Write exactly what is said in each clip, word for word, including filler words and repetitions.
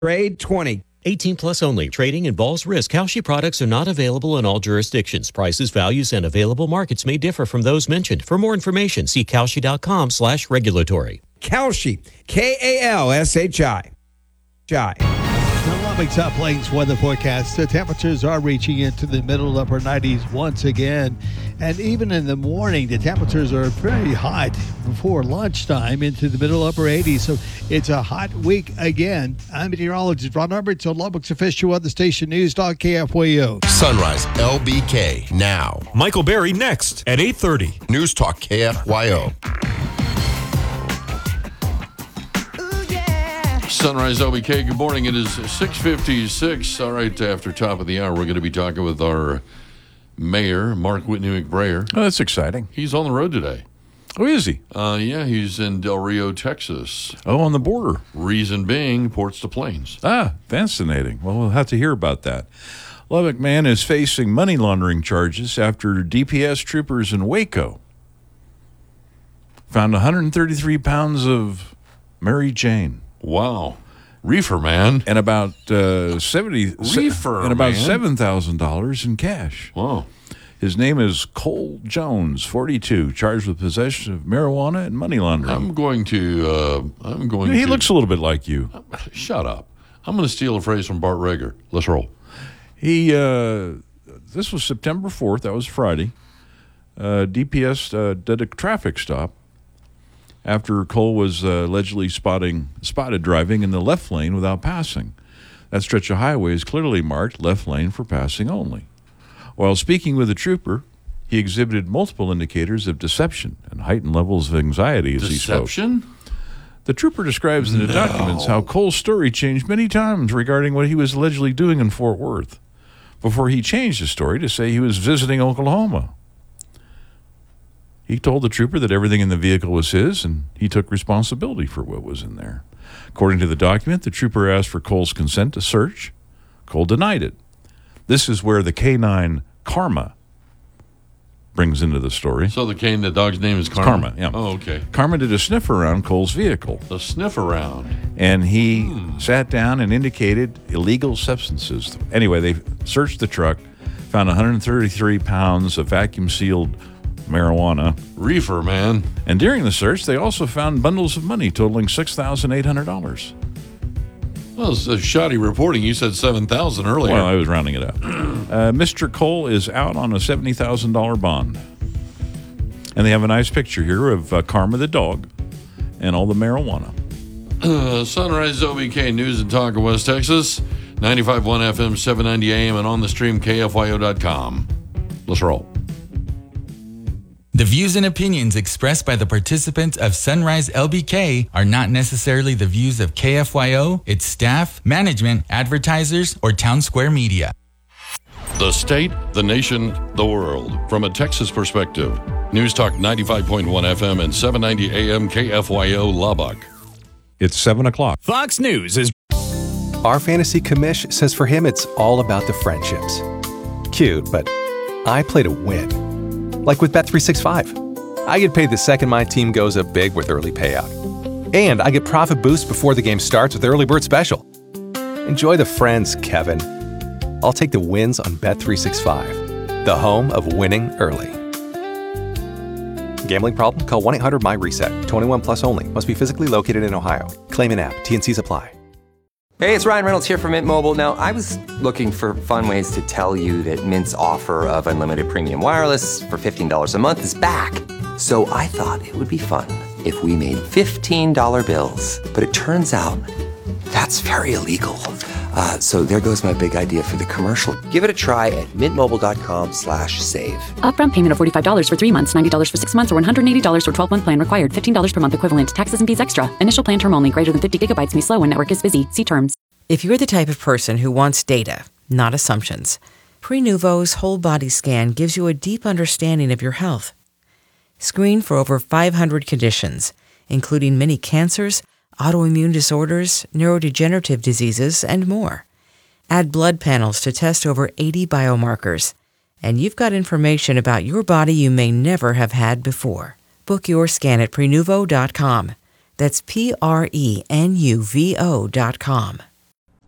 Grade twenty. eighteen plus only. Trading involves risk. Kalshi products are not available in all jurisdictions. Prices, values, and available markets may differ from those mentioned. For more information, see kalshi.com slash regulatory. Kalshi. K A L S H I. Jai. The Lubbock South Plains weather forecast. The temperatures are reaching into the middle upper nineties once again. And even in the morning, the temperatures are pretty hot before lunchtime into the middle upper eighties. So it's a hot week again. I'm meteorologist Ron Roberts on Lubbock's official weather station News Talk K F Y O. Sunrise L B K now. Michael Berry next at eight thirty. News Talk K F Y O. Sunrise L B K, good morning. It is six fifty-six. All right, after top of the hour, we're going to be talking with our mayor, Mark Whitney McBrayer. Oh, that's exciting. He's on the road today. Oh, is he? Uh, yeah, he's in Del Rio, Texas. Oh, on the border. Reason being, ports to planes. Ah, fascinating. Well, we'll have to hear about that. Lubbock man is facing money laundering charges after D P S troopers in Waco found one hundred thirty-three pounds of Mary Jane. Wow. Reefer, man. And about uh, seventy Reefer, and about man. seven thousand dollars in cash. Wow. His name is Cole Jones, forty-two, charged with possession of marijuana and money laundering. I'm going to, uh, I'm going he to. He looks a little bit like you. Shut up. I'm going to steal a phrase from Bart Rager. Let's roll. He, uh, this was September fourth, that was Friday. Uh, D P S uh, did a traffic stop after Cole was uh, allegedly spotting spotted driving in the left lane without passing. That stretch of highway is clearly marked left lane for passing only. While speaking with the trooper, he exhibited multiple indicators of deception and heightened levels of anxiety as Deception? he spoke. The trooper describes in the No. documents how Cole's story changed many times regarding what he was allegedly doing in Fort Worth, before he changed his story to say he was visiting Oklahoma. He told the trooper that everything in the vehicle was his, and he took responsibility for what was in there. According to the document, the trooper asked for Cole's consent to search. Cole denied it. This is where the canine Karma brings into the story. So the cane, the dog's name is Karma? Karma, yeah. Oh, okay. Karma did a sniff around Cole's vehicle. A sniff around. And he hmm. sat down and indicated illegal substances. Anyway, they searched the truck, found one hundred thirty-three pounds of vacuum-sealed marijuana. Reefer, man. And during the search, they also found bundles of money totaling six thousand eight hundred dollars. Well, it's a shoddy reporting. You said seven thousand dollars earlier. Well, I was rounding it up. uh, Mister Cole is out on a seventy thousand dollars bond. And they have a nice picture here of uh, Karma the dog and all the marijuana. Uh, Sunrise O B K News and Talk of West Texas, ninety-five point one F M, seven ninety A M, and on the stream, K F Y O dot com. Let's roll. The views and opinions expressed by the participants of Sunrise L B K are not necessarily the views of K F Y O, its staff, management, advertisers, or Town Square Media. The state, the nation, the world. From a Texas perspective. News Talk ninety-five point one F M and seven ninety A M K F Y O Lubbock. It's seven o'clock. Fox News is... Our fantasy commish says for him it's all about the friendships. Cute, but I play to win. Like with Bet three sixty-five. I get paid the second my team goes up big with early payout. And I get profit boost before the game starts with Early Bird Special. Enjoy the friends, Kevin. I'll take the wins on Bet three sixty-five, the home of winning early. Gambling problem? Call one eight hundred M Y reset. twenty-one plus only. Must be physically located in Ohio. Claim in app. T N Cs apply. Hey, it's Ryan Reynolds here from Mint Mobile. Now, I was looking for fun ways to tell you that Mint's offer of unlimited premium wireless for fifteen dollars a month is back. So I thought it would be fun if we made fifteen dollar bills. But it turns out that's very illegal. Uh, so there goes my big idea for the commercial. Give it a try at mintmobile.com slash save. Upfront payment of forty-five dollars for three months, ninety dollars for six months, or one hundred eighty dollars for twelve-month plan required. fifteen dollars per month equivalent. Taxes and fees extra. Initial plan term only. Greater than fifty gigabytes may slow when network is busy. See terms. If you're the type of person who wants data, not assumptions, Prenuvo's whole body scan gives you a deep understanding of your health. Screen for over five hundred conditions, including many cancers, autoimmune disorders, neurodegenerative diseases, and more. Add blood panels to test over eighty biomarkers. And you've got information about your body you may never have had before. Book your scan at Prenuvo dot com. That's P R E N U V O dot com.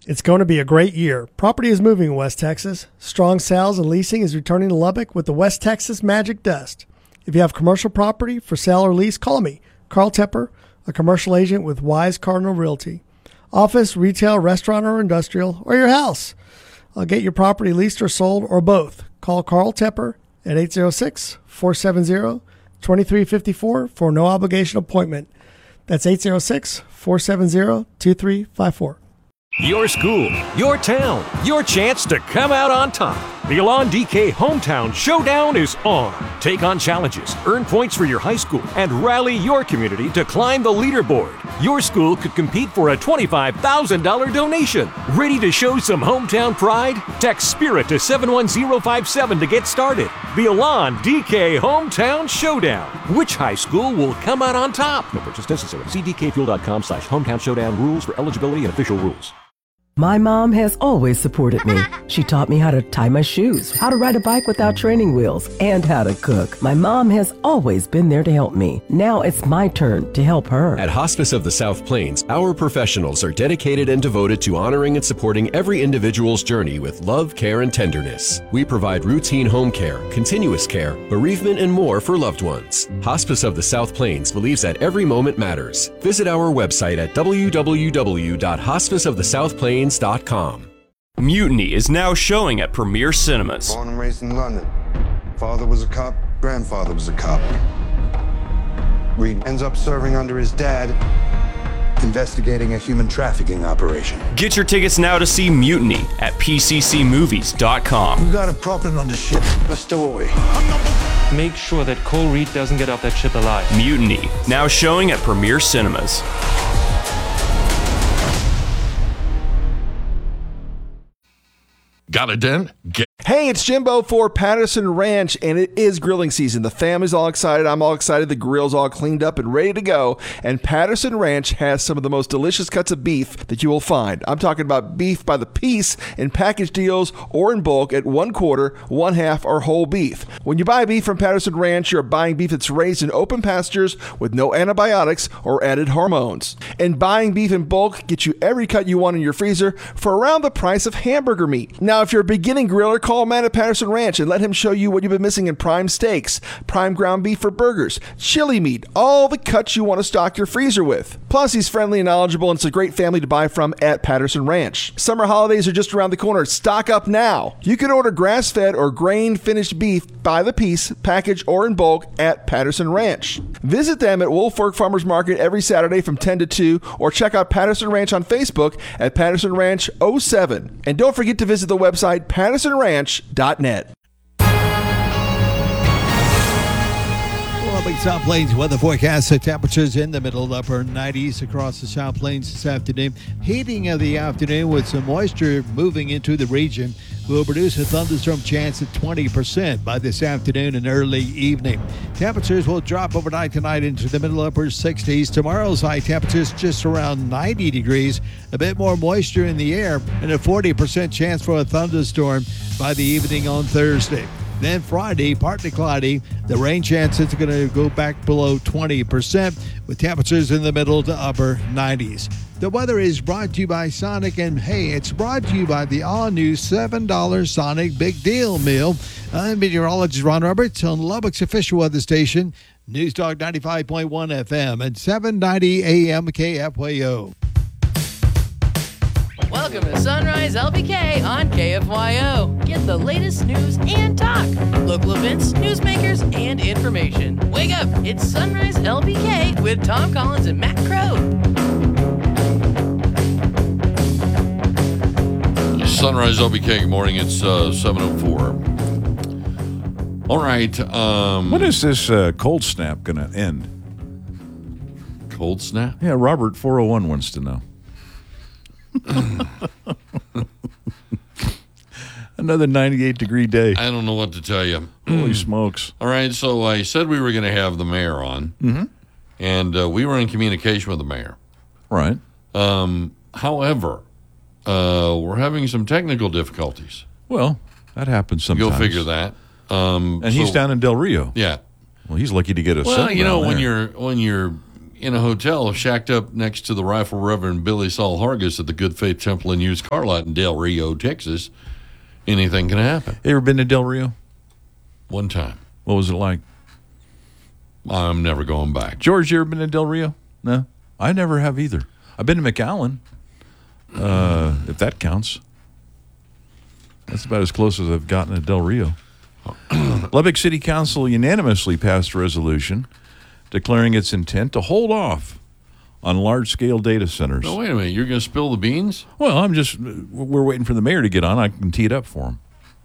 It's going to be a great year. Property is moving in West Texas. Strong sales and leasing is returning to Lubbock with the West Texas Magic Dust. If you have commercial property for sale or lease, call me, Carl Tepper, a commercial agent with Wise Cardinal Realty. Office, retail, restaurant, or industrial, or your house. I'll get your property leased or sold, or both. Call Carl Tepper at eight zero six, four seven zero, two three five four for no obligation appointment. That's eight zero six, four seven zero, two three five four. Your school, your town, your chance to come out on top. The Elan D K Hometown Showdown is on. Take on challenges, earn points for your high school, and rally your community to climb the leaderboard. Your school could compete for a twenty-five thousand dollars donation. Ready to show some hometown pride? Text SPIRIT to seven one zero five seven to get started. The Elan D K Hometown Showdown. Which high school will come out on top? No purchase necessary. See dkfuel.com slash hometown showdown rules for eligibility and official rules. My mom has always supported me. She taught me how to tie my shoes, how to ride a bike without training wheels, and how to cook. My mom has always been there to help me. Now it's my turn to help her. At Hospice of the South Plains, our professionals are dedicated and devoted to honoring and supporting every individual's journey with love, care, and tenderness. We provide routine home care, continuous care, bereavement, and more for loved ones. Hospice of the South Plains believes that every moment matters. Visit our website at w w w dot hospice of the south plains dot com. Mutiny is now showing at Premier Cinemas. Born and raised in London. Father was a cop, grandfather was a cop. Reed ends up serving under his dad, investigating a human trafficking operation. Get your tickets now to see Mutiny at p c c movies dot com. We got a problem on the ship. Let's stow away. Make sure that Cole Reed doesn't get off that ship alive. Mutiny, now showing at Premier Cinemas. Got a dent? Get- Hey, it's Jimbo for Patterson Ranch, and it is grilling season. The family's all excited. I'm all excited. The grill's all cleaned up and ready to go. And Patterson Ranch has some of the most delicious cuts of beef that you will find. I'm talking about beef by the piece in package deals or in bulk at one quarter, one half, or whole beef. When you buy beef from Patterson Ranch, you're buying beef that's raised in open pastures with no antibiotics or added hormones. And buying beef in bulk gets you every cut you want in your freezer for around the price of hamburger meat. Now, if you're a beginning griller, call Matt at Patterson Ranch and let him show you what you've been missing in prime steaks, prime ground beef for burgers, chili meat, all the cuts you want to stock your freezer with. Plus, he's friendly and knowledgeable, and it's a great family to buy from at Patterson Ranch. Summer holidays are just around the corner. Stock up now. You can order grass-fed or grain-finished beef by the piece, package, or in bulk at Patterson Ranch. Visit them at Wolf Fork Farmers Market every Saturday from ten to two, or check out Patterson Ranch on Facebook at Patterson Ranch oh seven. And don't forget to visit the website patterson ranch dot net. Lubbock South Plains weather forecast. The temperatures in the middle to upper nineties across the South Plains this afternoon. Heating of the afternoon with some moisture moving into the region will produce a thunderstorm chance at twenty percent by this afternoon and early evening. Temperatures will drop overnight tonight into the middle upper sixties. Tomorrow's high temperatures just around ninety degrees. A bit more moisture in the air and a forty percent chance for a thunderstorm by the evening on Thursday. Then Friday, partly cloudy. The rain chances are going to go back below twenty percent with temperatures in the middle to upper nineties. The weather is brought to you by Sonic, and hey, it's brought to you by the all-new seven dollar Sonic Big Deal Meal. I'm meteorologist Ron Roberts on Lubbock's official weather station, News Talk ninety-five point one F M and seven ninety A M K F Y O. Welcome to Sunrise L B K on K F Y O. Get the latest news and talk, local events, newsmakers, and information. Wake up, it's Sunrise L B K with Tom Collins and Matt Crow. Sunrise L B K, good morning. It's uh, seven oh four. All right. Um, when is this uh, cold snap going to end? Cold snap? Yeah, Robert four oh one wants to know. Another ninety-eight degree day. I don't know what to tell you. Holy smokes. All right, so I said we were going to have the mayor on, mm-hmm. and uh, we were in communication with the mayor. Right. Um, however, uh, we're having some technical difficulties. Well, that happens sometimes. You'll figure that. Um, and so, he's down in Del Rio. Yeah. Well, he's lucky to get a Well, set you know, when there. you're when you're in a hotel shacked up next to the Rifle Reverend Billy Saul Hargis at the Good Faith Temple and Used Car Lot in Del Rio, Texas, anything can happen. You ever been to Del Rio? One time. What was it like? I'm never going back. George, you ever been to Del Rio? No? I never have either. I've been to McAllen, uh, if that counts. That's about as close as I've gotten to Del Rio. Lubbock City Council unanimously passed a resolution declaring its intent to hold off on large-scale data centers. No, wait a minute. You're going to spill the beans? Well, I'm just, we're waiting for the mayor to get on. I can tee it up for him.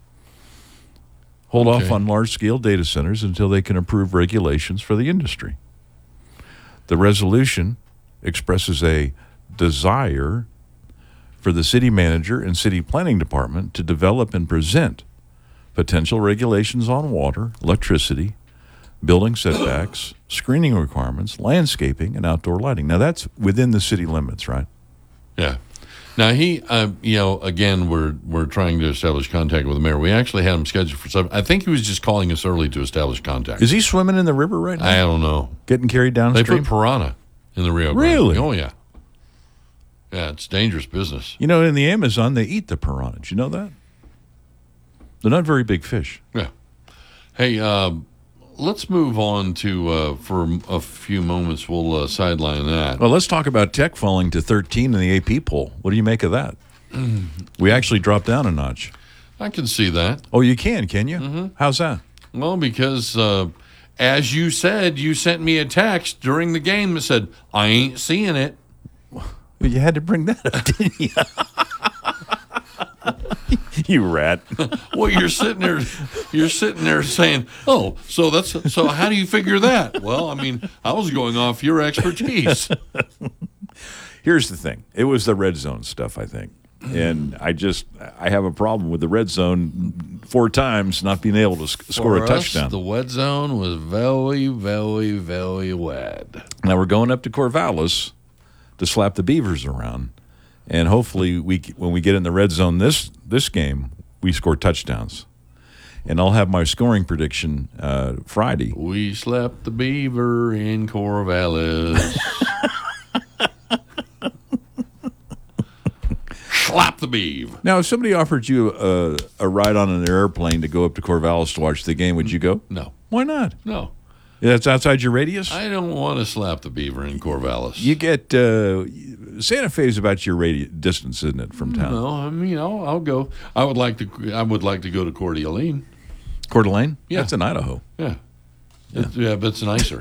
Hold Okay. off on large-scale data centers until they can approve regulations for the industry. The resolution expresses a desire for the city manager and city planning department to develop and present potential regulations on water, electricity, building setbacks, screening requirements, landscaping, and outdoor lighting. Now, that's within the city limits, right? Yeah. Now, he, uh, you know, again, we're we're trying to establish contact with the mayor. We actually had him scheduled for seven. I think he was just calling us early to establish contact. Is he swimming in the river right now? I don't know. Getting carried They downstream? put piranha in the Rio Grande. Really? Oh, yeah. Yeah, it's dangerous business. You know, in the Amazon, they eat the piranha. Did you know that? They're not very big fish. Yeah. Hey, um, let's move on to, uh, for a few moments, we'll uh, sideline that. Well, let's talk about tech falling to thirteen in the A P poll. What do you make of that? We actually dropped down a notch. I can see that. Oh, you can, can you? Mm-hmm. How's that? Well, because uh, as you said, you sent me a text during the game that said, I ain't seeing it. Well, you had to bring that up, didn't you? You rat. Well, you're sitting there, you're sitting there saying, "Oh, so that's so. How do you figure that?" Well, I mean, I was going off your expertise. Here's the thing: it was the red zone stuff, I think, and I just I have a problem with the red zone four times not being able to sc- score For a touchdown. Us, the wet zone was very, very, very wet. Now we're going up to Corvallis to slap the Beavers around, and hopefully we when we get in the red zone this this game we score touchdowns, and I'll have my scoring prediction uh, Friday. We slapped the Beaver in Corvallis. Slap the Beaver. Now, if somebody offered you a, a ride on an airplane to go up to Corvallis to watch the game, would you go? No. Why not? No. That's outside your radius? I don't want to slap the Beaver in Corvallis. You get uh, Santa Fe is about your radius distance, isn't it, from town? No, I mean, I'll, I'll go. I would like to. I would like to go to Coeur d'Alene. Coeur d'Alene? Yeah, that's in Idaho. Yeah, yeah, it's, yeah but it's nicer.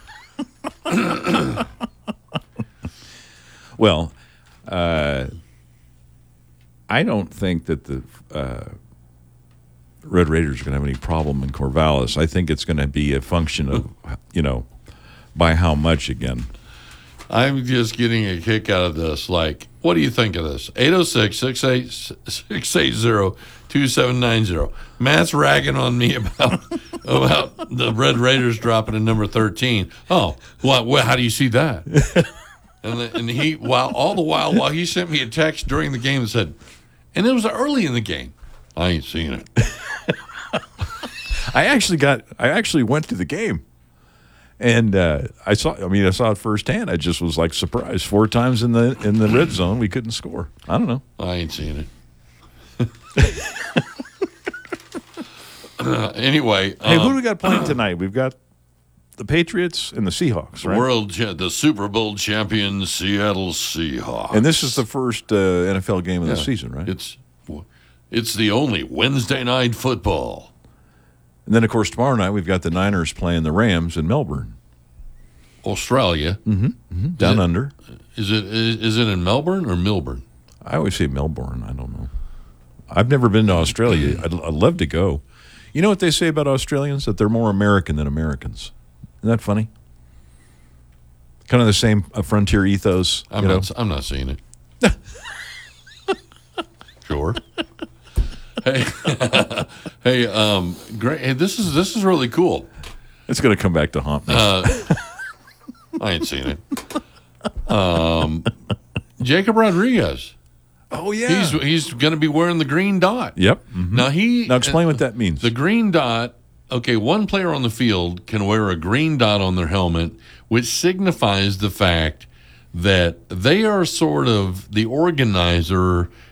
Well, uh, I don't think that the uh, Red Raiders are going to have any problem in Corvallis. I think it's going to be a function of, you know, by how much again. I'm just getting a kick out of this. Like, what do you think of this? eight oh six, six eight zero, two seven nine zero. Matt's ragging on me about about the Red Raiders dropping to number thirteen. Oh, what? Well, how do you see that? And the, and he, while all the while, while he sent me a text during the game that said, and it was early in the game. I ain't seen it. I actually got. I actually went to the game. And uh, I saw. I mean, I saw it firsthand. I just was like surprised. Four times in the in the red zone, we couldn't score. I don't know. I ain't seen it. uh, anyway, hey, um, who do we got playing tonight? We've got the Patriots and the Seahawks, right? World, cha- the Super Bowl champion Seattle Seahawks. And this is the first uh, N F L game of Yeah, the season, right? It's it's the only Wednesday night football. And then, of course, tomorrow night we've got the Niners playing the Rams in Melbourne, Australia. Mm-hmm. Mm-hmm. Down is it, under. Is it is, is it in Melbourne or Milburn? I always say Melbourne. I don't know. I've never been to Australia. I'd, I'd love to go. You know what they say about Australians? That they're more American than Americans. Isn't that funny? Kind of the same uh, frontier ethos. I'm you know? not. I'm not seeing it. Sure. Hey, hey, um, great. Hey, this is this is really cool. It's going to come back to haunt me. Uh, I ain't seen it. Um, Jacob Rodriguez. Oh yeah, he's he's going to be wearing the green dot. Yep. Mm-hmm. Now he now explain what that means. The green dot okay, one player on the field can wear a green dot on their helmet, which signifies the fact that they are sort of the organizer